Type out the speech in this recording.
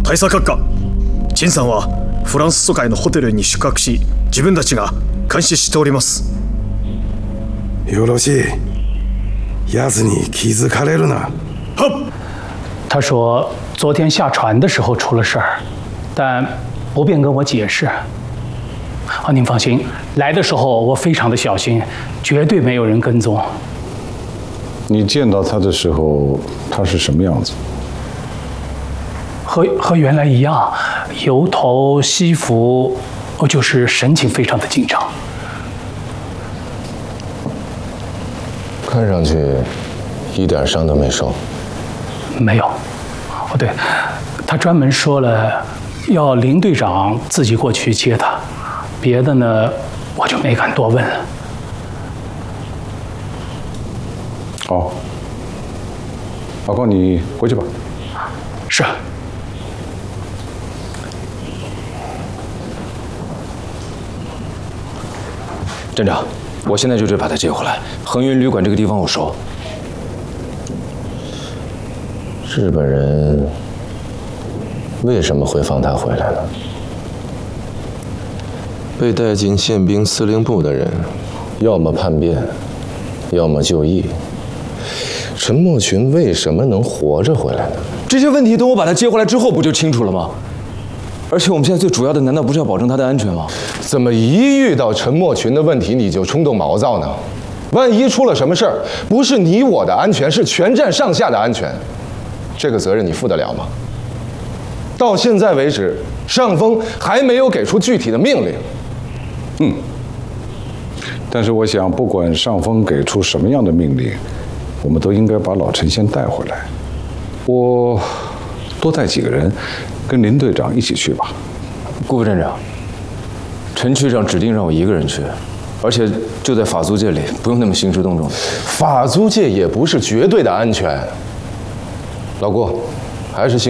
大佐閣下、陳さんはフランス疎開のホテルに宿泊し、自分たちが監視しております。 よろしい。奴に気づかれるな。 はっ。 他说昨天下船的时候出了事儿，但不便跟我解释。您放心，来的时候我非常的小心，绝对没有人跟踪。 你见到他的时候，他是什么样子？ 和原来一样，油头西服，就是神情非常的紧张。 看上去一点伤都没受。 没有。对，他专门说了要林队长自己过去接他，别的呢我就没敢多问了。 好，老高，你回去吧。 是。 站长，我现在就去把他接回来。恒云旅馆这个地方我熟。 日本人为什么会放他回来呢？被带进宪兵司令部的人，要么叛变，要么就义。陈默群为什么能活着回来呢？ 这些问题等我把他接回来之后，不就清楚了吗？而且我们现在最主要的，难道不是要保证他的安全吗？ 怎么一遇到陈默群的问题你就冲动毛躁呢？万一出了什么事儿，不是你我的安全，是全站上下的安全，这个责任你负得了吗？到现在为止，上峰还没有给出具体的命令。 但是我想，不管上峰给出什么样的命令，我们都应该把老陈先带回来。我多带几个人，跟林队长一起去吧。 顾副站长，陈区长指定让我一个人去，而且就在法租界里，不用那么兴师动众。 法租界也不是绝对的安全。老顾，还是